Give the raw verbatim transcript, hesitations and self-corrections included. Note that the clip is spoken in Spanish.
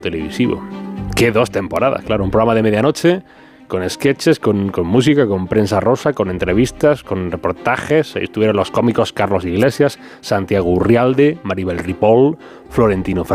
televisivo. ¿Qué dos temporadas? Claro, un programa de medianoche con sketches, con, con música, con prensa rosa, con entrevistas, con reportajes. Ahí estuvieron los cómicos Carlos Iglesias, Santiago Urrialde, Maribel Ripoll, Florentino Fernández.